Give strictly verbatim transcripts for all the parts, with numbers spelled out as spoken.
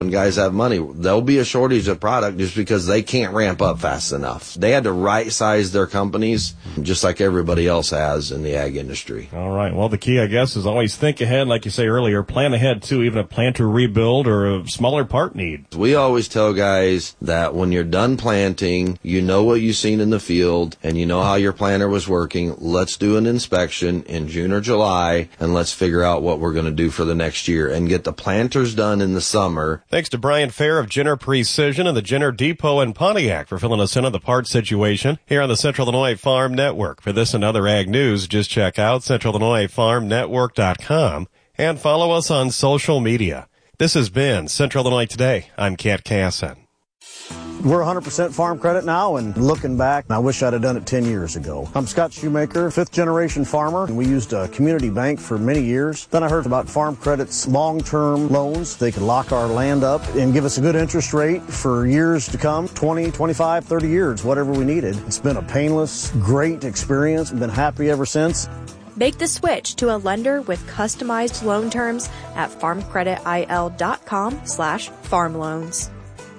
when guys have money, there'll be a shortage of product just because they can't ramp up fast enough. They had to right size their companies just like everybody else has in the ag industry. All right. Well, the key, I guess, is always think ahead. Like you say earlier, plan ahead too, even a planter rebuild or a smaller part need. We always tell guys that when you're done planting, you know what you've seen in the field and you know how your planter was working. Let's do an inspection in June or July and let's figure out what we're going to do for the next year and get the planters done in the summer. Thanks to Brian Fair of Jenner Precision and the Jenner Depot in Pontiac for filling us in on the part situation here on the Central Illinois Farm Network. For this and other ag news, just check out central illinois farm network dot com and follow us on social media. This has been Central Illinois Today. I'm Kat Casson. We're one hundred percent farm credit now, and looking back, I wish I'd have done it ten years ago. I'm Scott Shoemaker, fifth generation farmer, and we used a community bank for many years. Then I heard about Farm Credit's long-term loans. They could lock our land up and give us a good interest rate for years to come, twenty, twenty-five, thirty years, whatever we needed. It's been a painless, great experience. I've been happy ever since. Make the switch to a lender with customized loan terms at farmcreditil.com slash farm loans.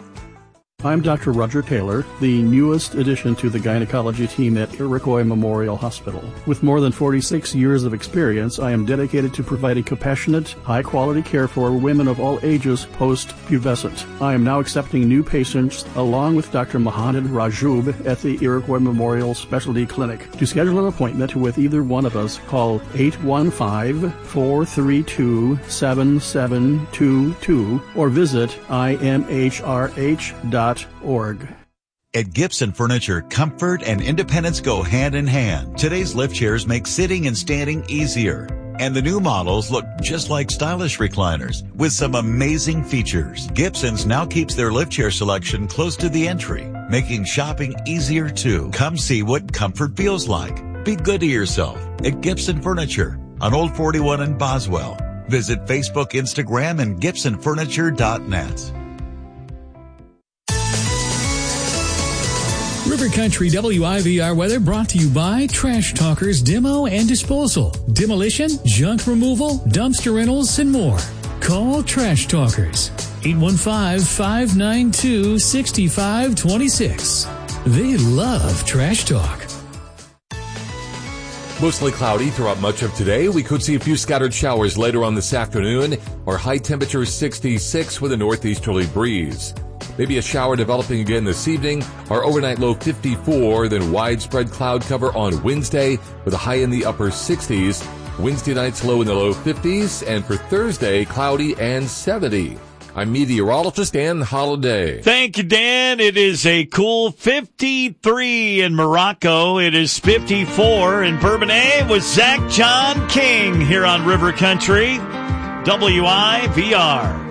I'm Doctor Roger Taylor, the newest addition to the gynecology team at Iroquois Memorial Hospital. With more than forty-six years of experience, I am dedicated to providing compassionate, high-quality care for women of all ages post-pubescent. I am now accepting new patients along with Doctor Mohamed Rajoub at the Iroquois Memorial Specialty Clinic. To schedule an appointment with either one of us, call eight one five, four three two, seven seven two two or visit I M H R H dot org. At Gibson Furniture, comfort and independence go hand in hand. Today's lift chairs make sitting and standing easier. And the new models look just like stylish recliners with some amazing features. Gibson's now keeps their lift chair selection close to the entry, making shopping easier too. Come see what comfort feels like. Be good to yourself at Gibson Furniture on Old forty-one in Boswell. Visit Facebook, Instagram, and gibson furniture dot net. River Country W I V R weather brought to you by Trash Talkers Demo and Disposal, Demolition, Junk Removal, Dumpster Rentals, and more. Call Trash Talkers, eight one five, five nine two, six five two six. They love trash talk. Mostly cloudy throughout much of today. We could see a few scattered showers later on this afternoon. Our high temperature is sixty-six with a northeasterly breeze. Maybe a shower developing again this evening. Our overnight low fifty-four, then widespread cloud cover on Wednesday with a high in the upper sixties. Wednesday night's low in the low fifties, and for Thursday, cloudy and seventy. I'm meteorologist Dan Holliday. Thank you, Dan. It is a cool fifty-three in Morocco. It is fifty-four in Bourbonnais with Zach John King here on River Country W I V R.